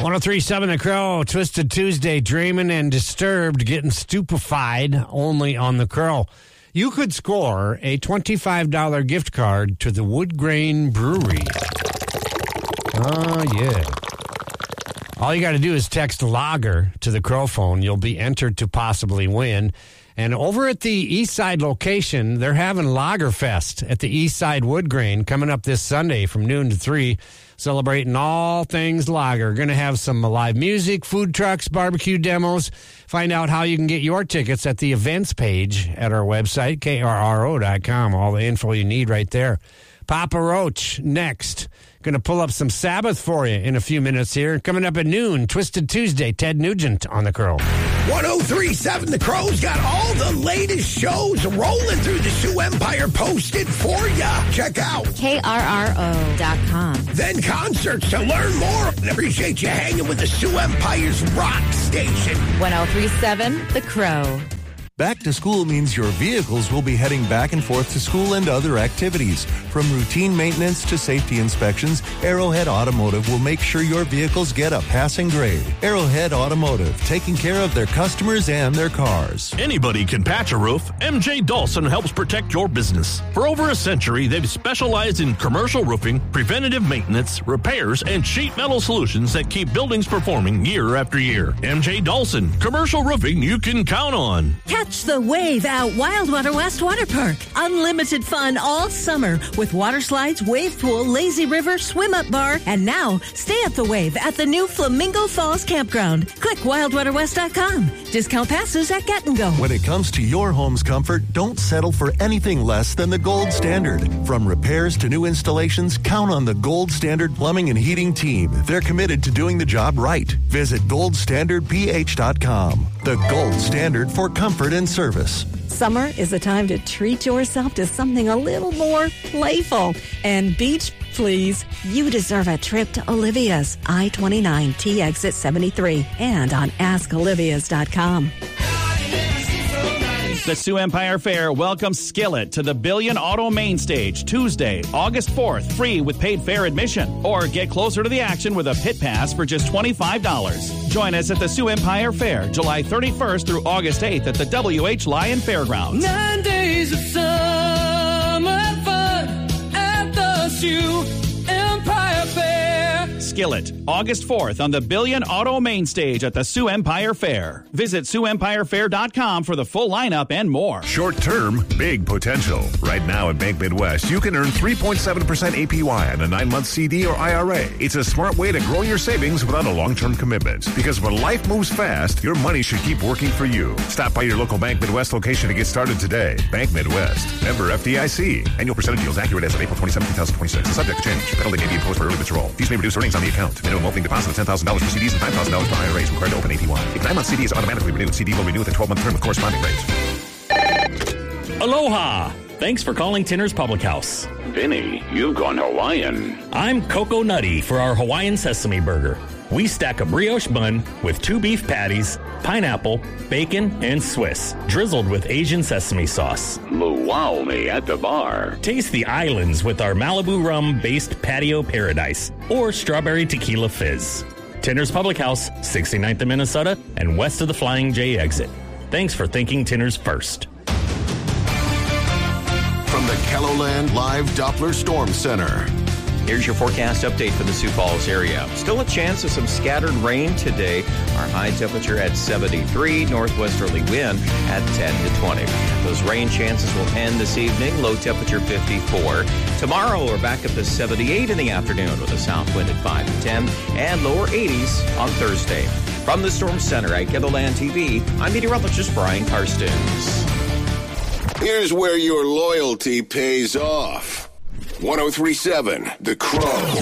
1037 The Crow, Twisted Tuesday, dreaming and disturbed, getting stupefied, only on The Crow. You could score a $25 gift card to the Wood Grain Brewery. Oh, yeah. All you got to do is text lager to the Crow phone. You'll be entered to possibly win. And over at the East Side location, they're having Lagerfest at the East Side Wood Grain coming up this Sunday from noon to 3, celebrating all things lager. Going to have some live music, food trucks, barbecue demos. Find out how you can get your tickets at the events page at our website, krro.com. All the info you need right there. Papa Roach next. Going to pull up some Sabbath for you in a few minutes here. Coming up at noon, Twisted Tuesday, Ted Nugent on The Crow. 1037 The Crow's got all the latest shows rolling through the Sioux Empire posted for ya. Check out KRRO.com. Then concerts to learn more. And appreciate you hanging with the Sioux Empire's rock station. 1037 The Crow. Back to school means your vehicles will be heading back and forth to school and other activities. From routine maintenance to safety inspections, Arrowhead Automotive will make sure your vehicles get a passing grade. Arrowhead Automotive, taking care of their customers and their cars. Anybody can patch a roof. MJ Dawson helps protect your business. For over a century, they've specialized in commercial roofing, preventative maintenance, repairs, and sheet metal solutions that keep buildings performing year after year. MJ Dawson, commercial roofing you can count on. Catch the wave at Wildwater West Water Park. Unlimited fun all summer with water slides, wave pool, lazy river, swim up bar, and now stay at the wave at the new Flamingo Falls Campground. Click wildwaterwest.com. Discount passes at Get and Go. When it comes to your home's comfort, don't settle for anything less than the gold standard. From repairs to new installations, count on the Gold Standard Plumbing and Heating team. They're committed to doing the job right. Visit goldstandardph.com. The gold standard for comfort and service. Summer is a time to treat yourself to something a little more playful. And beach, please. You deserve a trip to Olivia's I-29 T exit 73 and on askolivias.com. The Sioux Empire Fair welcomes Skillet to the Billion Auto Main Stage Tuesday, August 4th, free with paid fair admission. Or get closer to the action with a pit pass for just $25. Join us at the Sioux Empire Fair, July 31st through August 8th at the W.H. Lyon Fairgrounds. 9 days of summer fun at the Sioux Empire Fair. Skillet, August 4th on the Billion Auto Main Stage at the Sioux Empire Fair. Visit SiouxEmpireFair.com for the full lineup and more. Short term, big potential. Right now at Bank Midwest, you can earn 3.7% APY on a 9-month CD or IRA. It's a smart way to grow your savings without a long-term commitment. Because when life moves fast, your money should keep working for you. Stop by your local Bank Midwest location to get started today. Bank Midwest. Member FDIC. Annual percentage yields accurate as of April 27, 2026. Subject to change. Penalty may be imposed for early withdrawal. These may reduce earnings on the account. Minimum opening deposit of $10,000 for CDs and $5,000 for IRAs required to open APY. If 9-month CD is automatically renewed, CD will renew with a 12-month term with corresponding rates. Aloha! Thanks for calling Tinner's Public House. Vinny, you've gone Hawaiian. I'm Coco Nutty for our Hawaiian Sesame Burger. We stack a brioche bun with 2 beef patties, pineapple, bacon, and Swiss, drizzled with Asian sesame sauce. Luau me at the bar. Taste the islands with our Malibu rum-based patio paradise or strawberry tequila fizz. Tinner's Public House, 69th in Minnesota and west of the Flying J exit. Thanks for thinking Tinner's first. From the KELOLAND Live Doppler Storm Center. Here's your forecast update for the Sioux Falls area. Still a chance of some scattered rain today. Our high temperature at 73, northwesterly wind at 10 to 20. Those rain chances will end this evening, low temperature 54. Tomorrow we're back up to 78 in the afternoon with a south wind at 5 to 10 and lower 80s on Thursday. From the Storm Center at KELOLAND TV, I'm meteorologist Brian Karstens. Here's where your loyalty pays off. 1037 The Crow.